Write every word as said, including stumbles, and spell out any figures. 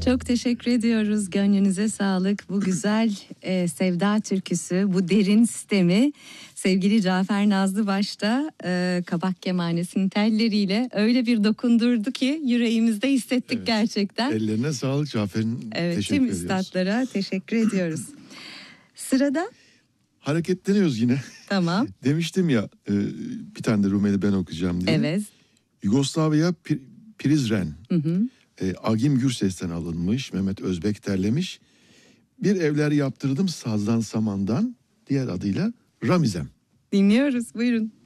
Çok teşekkür ediyoruz. Gönlünüze sağlık. Bu güzel e, sevda türküsü, bu derin sistemi sevgili Cafer Nazlı başta e, kabak kemanesinin telleriyle öyle bir dokundurdu ki yüreğimizde hissettik evet, gerçekten. Ellerine sağlık Cafer'in. Evet, teşekkür tüm ediyoruz. üstadlara teşekkür ediyoruz. Sırada? Hareketleniyoruz yine. Tamam. Demiştim ya e, bir tane de Rumeli ben okuyacağım diye. Evet. Yugoslavya Prizren. Hı hı. E, Agim Gürses'ten alınmış. Mehmet Özbek derlemiş. Bir evler yaptırdım sazdan samandan. Diğer adıyla Ramizem. Dinliyoruz, buyurun.